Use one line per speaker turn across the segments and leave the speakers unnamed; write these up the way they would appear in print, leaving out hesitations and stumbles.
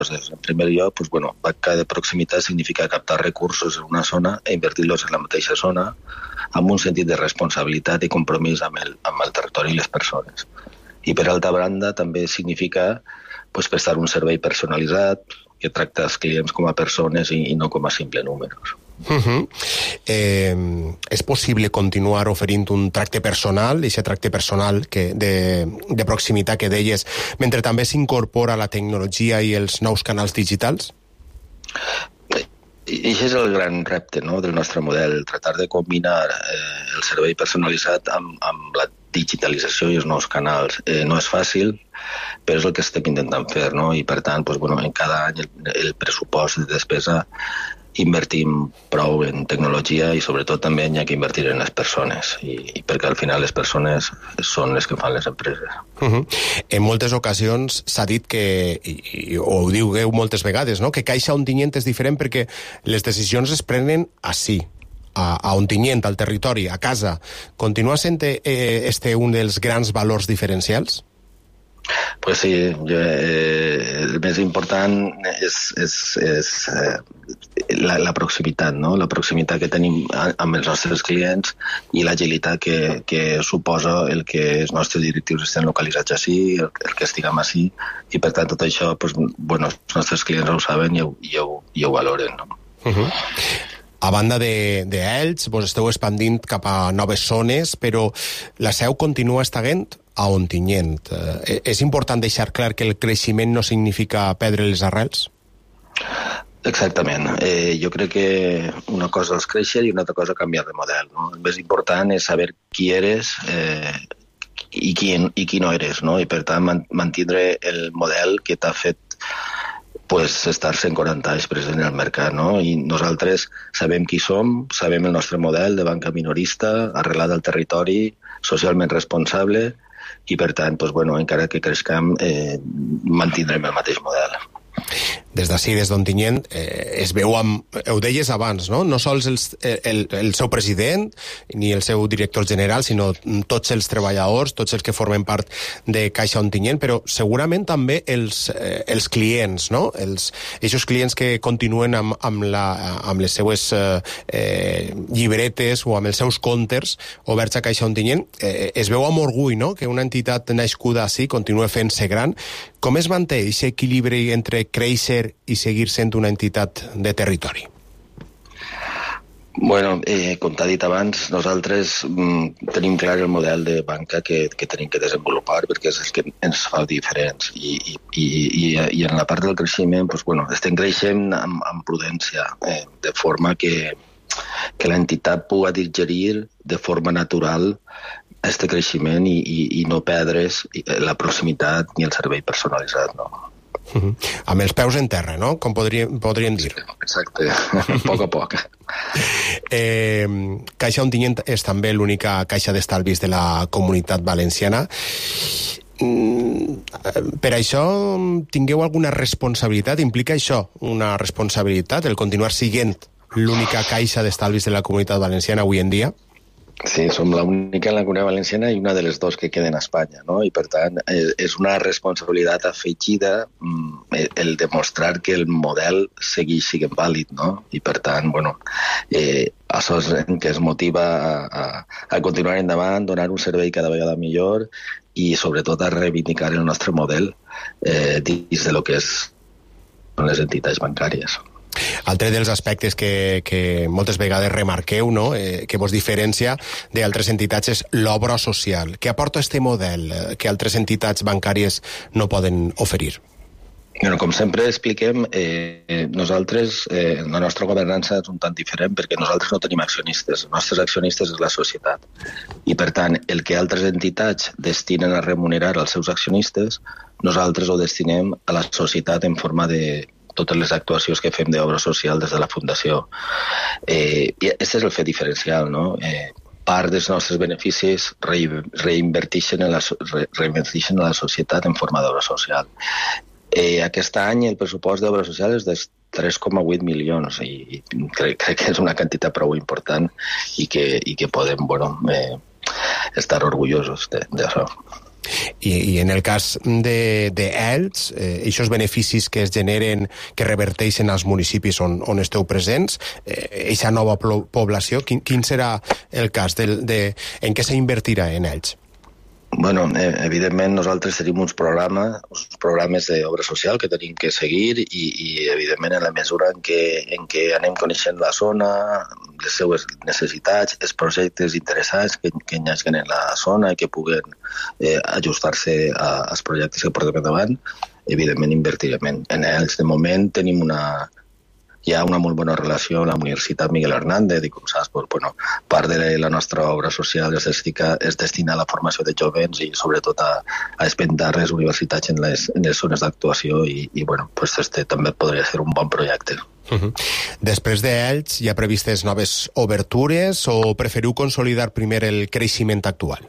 En primer lloc, banca de proximitat significa captar recursos en una zona e invertir-los en la mateixa zona amb un sentit de responsabilitat i compromís amb el territori i les persones. I per altra banda també significa prestar un servei personalitzat que tracta els clients com a persones i no com a simples números.
És possible continuar oferint un tracte personal, aquest tracte personal de proximitat que deies, mentre també s'incorpora la tecnologia i els nous canals digitals?
I això és el gran repte, no?, del nostre model, tratar de combinar el servei personalitzat amb la digitalització i els nous canals. No és fàcil, però és el que estem intentant fer, no? I per tant, en cada any el pressupost de despesa invertim prou en tecnologia i sobretot també hi ha que invertir en les persones i perquè al final les persones són les que fan les empreses.
En moltes ocasions s'ha dit que, i ho diu moltes vegades, no?, que Caixa Ontinyent és diferent perquè les decisions es prenen ací, a Ontinyent, al territori, a casa. Continua sent un dels grans valors diferencials?
Pues sí, el més important és la proximitat, no? La proximitat que tenim amb els nostres clients i l'agilitat que suposa el que els nostres directius estan localitzats així, el que estiguem així, i per tant tot això, els nostres clients ho saben i ho valoren, no?
A banda d'ells, vos esteu expandint cap a noves zones, però la seu continua estant a Ontinyent. És important deixar clar que el creixement no significa perdre les arrels?
Exactament. Jo crec que una cosa és créixer i una altra cosa canviar de model, no? El més important és saber qui eres i qui no eres, no? I per tant mantindre el model que t'ha fet estar 140 anys present en el mercat, no? I nosaltres sabem qui som, sabem el nostre model de banca minorista, arrelat al territori, socialment responsable, i per tant, encara que creixem, mantindrem el mateix model.
Des d'ací, des d'Ontinyent, es veu ho deies abans, no? No sols el seu president ni el seu director general, sinó tots els treballadors, tots els que formen part de Caixa Ontinyent, però segurament també els clients, no? Aquests clients que continuen amb les seues llibretes o amb els seus comptes oberts a Caixa Ontinyent, es veu amb orgull, no?, que una entitat nascuda així continua fent-se gran. Com es manté aquest equilibri entre créixer i seguir sent una entitat de territori?
Com t'ha dit abans, nosaltres tenim clar el model de banca que tenim que desenvolupar perquè és el que ens fa diferents i en la part del creixement estem creixent amb prudència, de forma que l'entitat pugui digerir de forma natural aquest creixement i no perdre's la proximitat ni el servei personalitzat, no?
Amb els peus en terra, no?, com podríem dir.
Exacte, a poc.
Caixa Ontinyent és també l'única caixa d'estalvis de la Comunitat Valenciana. Per això tingueu alguna responsabilitat? Implica això una responsabilitat, el continuar sent l'única caixa d'estalvis de la Comunitat Valenciana avui en dia?
Sí, som l'única en la Comunitat Valenciana i una de les dos que queden a Espanya, no? I per tant és una responsabilitat afegida el demostrar que el model segueix sent vàlid, no? I per tant, això és el que es motiva a continuar endavant, donar un servei cada vegada millor i sobretot a reivindicar el nostre model dins de lo que són les entitats bancàries.
Altre dels aspectes que moltes vegades remarqueu, no?, que vos diferencia d'altres entitats és l'obra social. Què aporta aquest model que altres entitats bancàries no poden oferir?
Com sempre expliquem, nosaltres, la nostra governança és un tant diferent perquè nosaltres no tenim accionistes. Els nostres accionistes és la societat. I, per tant, el que altres entitats destinen a remunerar als seus accionistes, nosaltres ho destinem a la societat en forma de totes les actuacions que fem d'obra social des de la Fundació. I aquest és el fet diferencial, no? Part dels nostres beneficis reinverteixen a la societat en forma d'obra social. Aquest any el pressupost d'obra social és de 3,8 milions i crec que és una quantitat prou important i que podem estar orgullosos d'això.
I en el cas d'Elx, aquests beneficis que es generen, que reverteixen als municipis on esteu presents, aquesta nova població, quin serà el cas? En què s'invertirà en Elx?
Bueno, evidentment nosaltres tenim uns programes d'obra social que tenim que seguir i evidentment en la mesura en què anem coneixent la zona, les seues necessitats, els projectes interessants que hi hagi en la zona i que puguen ajustar-se als projectes que portem endavant, evidentment invertirem. En ells, de moment, tenim hi ha una molt bona relació amb la Universitat Miguel Hernández i, com saps, part de la nostra obra social es destina a la formació de jovens i sobretot a expandar les universitats en les zones d'actuació i este també podria ser un bon projecte.
Després d'Elx, hi ha previstes noves obertures o preferiu consolidar primer el creixement actual?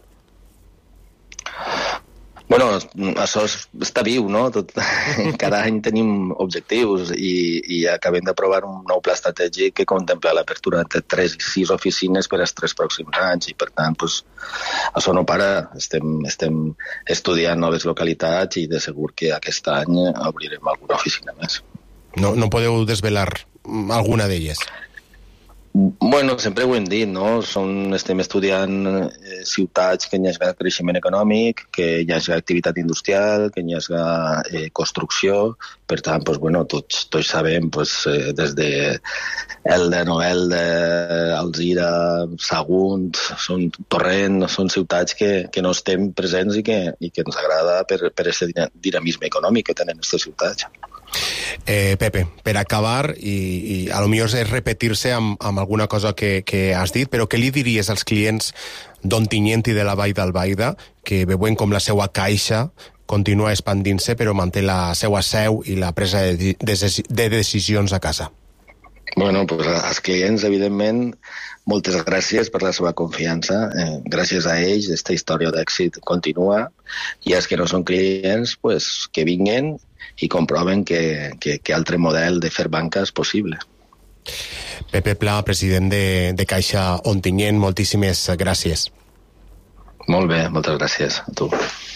Bueno, això està viu, no? Cada any tenim objectius i acabem d'aprovar un nou pla estratègic que contempla l'apertura de 3 i 6 oficines per als 3 pròxims anys i, per tant, això no para. Estem estudiant noves localitats i de segur que aquest any obrirem alguna oficina més.
No podeu desvelar alguna d'elles?
Bueno, sempre ho hem dit, no? Estem estudiant ciutats que hi hagi creixement econòmic, que hi hagi activitat industrial, que hi hagi construcció. Per tant, tots sabem, des de Elda, Novelda, Alzira, Sagunt, Torrent, són ciutats que no estem presents i que ens agrada per aquest dinamisme econòmic que tenen aquestes ciutats.
Pepe, per acabar, i a lo millor és repetir-se amb alguna cosa que has dit, però què li diries als clients d'Ontinyent i de la Vall d'Albaida que veuen com la seva caixa continua expandint-se però manté la seva seu i la presa de decisions a casa?
Bueno, als clients, evidentment, moltes gràcies per la seva confiança. Gràcies a ells, aquesta història d'èxit continua i els que no són clients, que vinguin i comproven que altre model de fer banca és possible.
Pepe Pla, president de Caixa Ontinyent, moltíssimes gràcies.
Molt bé, moltes gràcies a tu.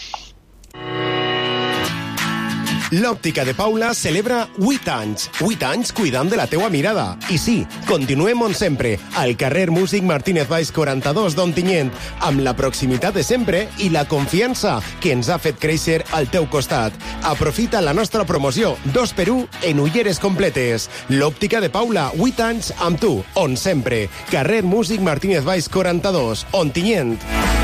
L'Òptica de Paula celebra 8 anys. 8 anys cuidant de la teua mirada. I sí, continuem on sempre, al carrer Músic Martínez Valls 42 d'Ontinyent, amb la proximitat de sempre i la confiança que ens ha fet créixer al teu costat. Aprofita la nostra promoció 2x1 en ulleres completes. L'Òptica de Paula, 8 anys amb tu, on sempre. Carrer Músic Martínez Valls 42, Ontinyent.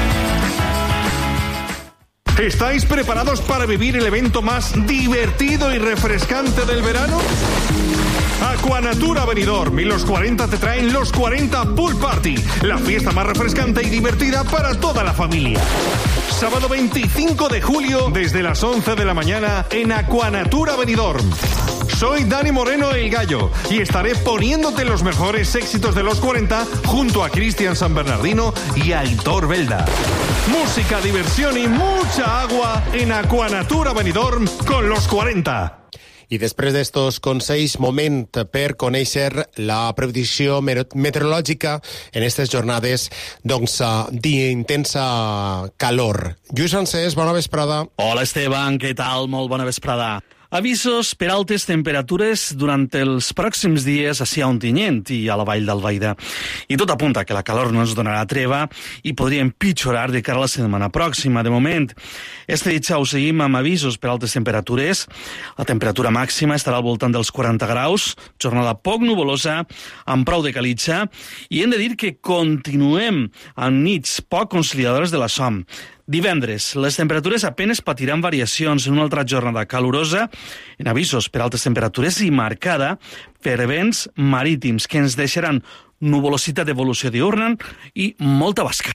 ¿Estáis preparados para vivir el evento más divertido y refrescante del verano? Aquanatura Benidorm y los 40 te traen los 40 Pool Party, la fiesta más refrescante y divertida para toda la familia. Sábado 25 de julio, desde las 11 de la mañana, en Aquanatura Benidorm. Soy Dani Moreno el Gallo y estaré poniéndote los mejores éxitos de los 40 junto a Cristian San Bernardino y Aitor Belda. Música, diversión y mucha agua en Aquanatura Benidorm con los 40.
I després d'estos consells, moment per conèixer la previsió meteorològica en aquestes jornades d'intensa calor. Lluís Francesc, bona vesprada.
Hola, Esteban, què tal? Molt bona vesprada. Avisos per altes temperatures durant els pròxims dies ací a Ontinyent i a la Vall d'Albaida. I tot apunta que la calor no ens donarà treva i podria empitjorar de cara a la setmana pròxima. De moment, este dijous seguim amb avisos per altes temperatures. La temperatura màxima estarà al voltant dels 40 graus, jornada poc nuvolosa, amb prou de calitja, i hem de dir que continuem amb nits poc conciliadores de la son. Divendres, les temperatures apenas patiran variacions en una altra jornada calurosa, en avisos per altes temperatures i marcada per vents marítims que ens deixaran nuvolositat d'evolució diurna i molta basca.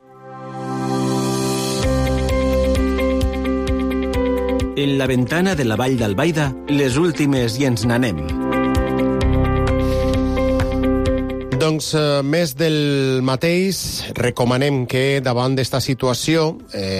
En la ventana de la Vall d'Albaida, les últimes i ens n'anem.
Doncs més del mateix, recomanem que davant d'esta situació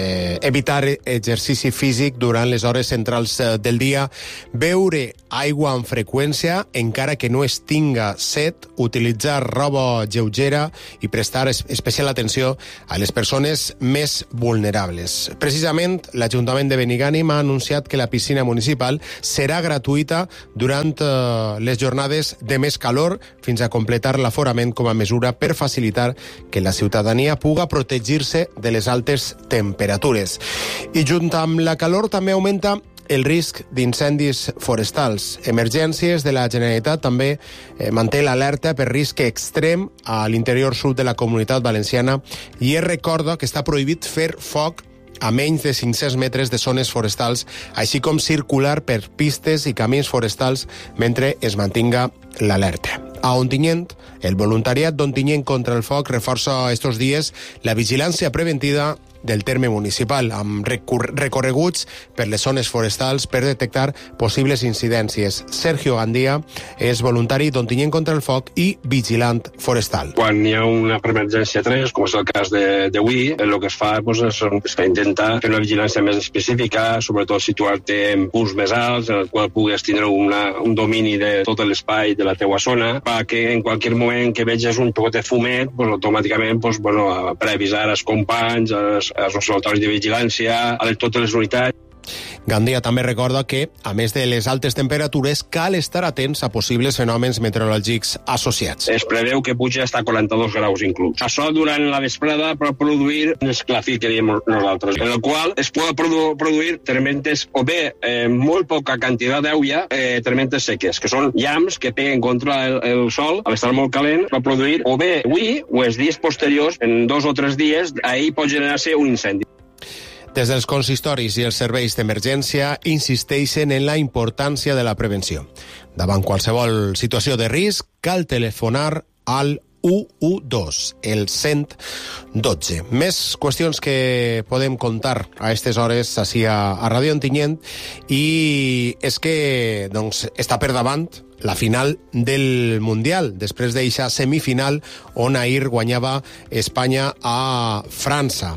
evitar exercici físic durant les hores centrals del dia, beure aigua amb freqüència, encara que no es tinga set, utilitzar roba lleugera i prestar especial atenció a les persones més vulnerables. Precisament, l'Ajuntament de Benigànim ha anunciat que la piscina municipal serà gratuïta durant les jornades de més calor fins a completar l'aforament com a mesura per facilitar que la ciutadania puga protegir-se de les altes temperatures. I junt amb la calor també augmenta el risc d'incendis forestals. Emergències de la Generalitat també manté l'alerta per risc extrem a l'interior sud de la Comunitat Valenciana i es recorda que està prohibit fer foc a menys de 500 metres de zones forestals, així com circular per pistes i camins forestals mentre es mantinga l'alerta. A Ontinyent, el voluntariat d'Ontinyent contra el foc reforça estos dies la vigilància preventiva del terme municipal, amb recorreguts per les zones forestals per detectar possibles incidències. Sergio Gandia és voluntari d'Ontinyent contra el foc i vigilant forestal.
Quan hi ha una emergència 3, com és el cas d'avui, el que es fa és que intenta fer una vigilància més específica, sobretot situar-te en punts més alts, en el qual puguis tindre un domini de tot l'espai de la teua zona, perquè en qualsevol moment que veges un poc de fumet, automàticament per avisar als companys, als observatoris de vigilància, a totes les unitats.
Gandia també recorda que, a més de les altes temperatures, cal estar atents a possibles fenòmens meteorològics associats.
Es preveu que puja hasta 42 graus inclús. Això durant la vesprada pot produir un esclafí, que diem nosaltres, en el qual es pot produir tormentes o bé molt poca quantitat d'aigua, tormentes seques, que són llamps que peguen contra el sol, al estar molt calent, pot produir o bé avui o els dies posteriors, en 2 o 3 dies, ahí pot generar-se un incendi.
Des dels consistoris i els serveis d'emergència insisteixen en la importància de la prevenció. Davant qualsevol situació de risc, cal telefonar al 112, el 112. Més qüestions que podem contar a aquestes hores ací a Ràdio Ontinyent, i és que està per davant la final del Mundial, després d'eixa semifinal on ahir guanyava Espanya a França.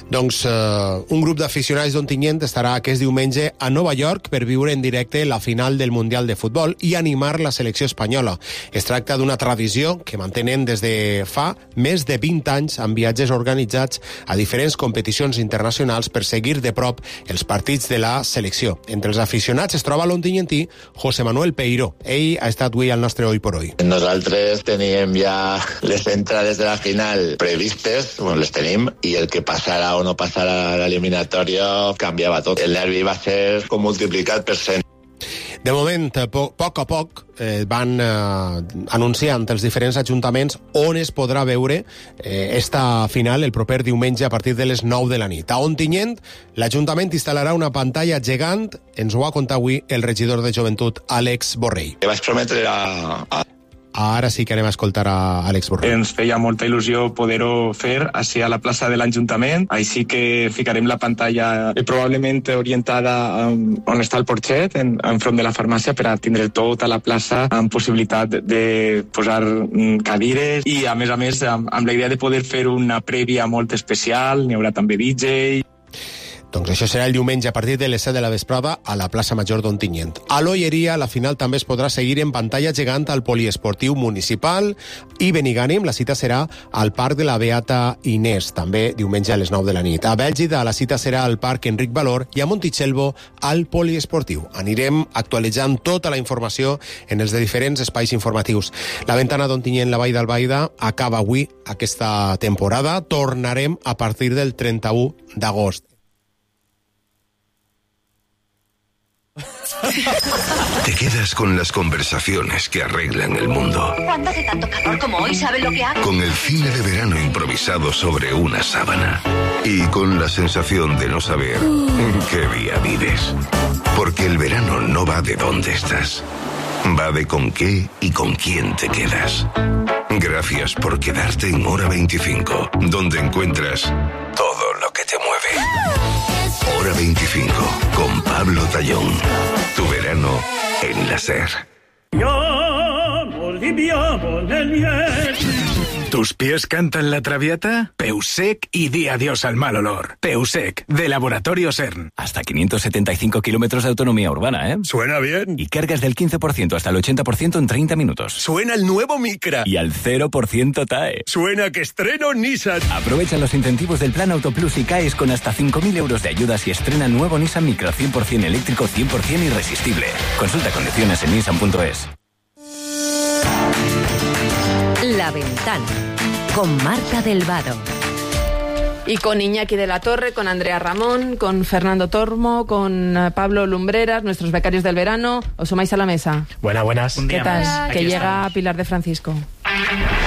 Un grup d'aficionats d'Ontinyent estarà aquest diumenge a Nova York per viure en directe la final del Mundial de Futbol i animar la selecció espanyola. Es tracta d'una tradició que mantenen des de fa més de 20 anys amb viatges organitzats a diferents competicions internacionals per seguir de prop els partits de la selecció. Entre els aficionats es troba l'ontinyentí José Manuel Peiró. Ell ha estat avui al nostre Hoy por Hoy.
Nosaltres teníem ja les entrades de la final previstes, les tenim, i el que passara o no passara a l'eliminatòria canviava tot. El nervi va ser com multiplicat per 100.
De moment, poc a poc, van anunciant els diferents ajuntaments on es podrà veure esta final el proper diumenge a partir de les 9 de la nit. A Ontinyent, l'Ajuntament instal·larà una pantalla gegant, ens ho va contar avui el regidor de Joventut, Àlex Borrell.
Vaig prometre
Ara sí que anem a escoltar a Àlex Borrell.
Ens feia molta il·lusió poder-ho fer així a la plaça de l'Ajuntament, així que ficarem la pantalla probablement orientada on està el porxet, enfront de la farmàcia, per a tindre tota la plaça amb possibilitat de posar cadires i, a més, amb la idea de poder fer una prèvia molt especial. N'hi haurà també DJ.
Doncs això serà el diumenge a partir de les 7 de la vesprada a la plaça Major d'Ontinyent. A l'Olleria, la final també es podrà seguir en pantalla gegant al poliesportiu municipal, i Benigànim, la cita serà al Parc de la Beata Inés, també diumenge a les 9 de la nit. A Bèlgida, la cita serà al Parc Enric Valor, i a Montitxelvo al poliesportiu. Anirem actualitzant tota la informació en els de diferents espais informatius. La ventana d'Ontinyent, la Vall d'Albaida, acaba avui aquesta temporada. Tornarem a partir del 31 d'agost.
Te quedas con las conversaciones que arreglan el mundo.
¿Cuándo hace tanto calor como hoy? ¿Sabe lo que hago?
Con el cine de verano improvisado sobre una sábana. Y con la sensación de no saber en qué día vives. Porque el verano no va de dónde estás. Va de con qué y con quién te quedas. Gracias por quedarte en Hora 25, donde encuentras todo lo que te mueve. Hora 25, con Pablo Tallón. Tu verano en la SER.
viviamo nel miele.
¿Tus pies cantan la traviata? Peusec y di adiós al mal olor. Peusec, de Laboratorio CERN.
Hasta 575 kilómetros de autonomía urbana, ¿eh?
Suena bien.
Y cargas del 15% hasta el 80% en 30 minutos.
Suena el nuevo Micra.
Y al 0% TAE.
Suena que estreno Nissan.
Aprovecha los incentivos del Plan Autoplus y caes con hasta 5.000 euros de ayudas y estrena nuevo Nissan Micra 100% eléctrico, 100% irresistible. Consulta condiciones en nissan.es.
La Ventana, con Marta del Vado.
Y con Iñaki de la Torre, con Andrea Ramón, con Fernando Tormo, con Pablo Lumbreras, nuestros becarios del verano. ¿Os sumáis a la mesa?
Buenas.
¿Qué tal? Que llega Pilar de Francisco.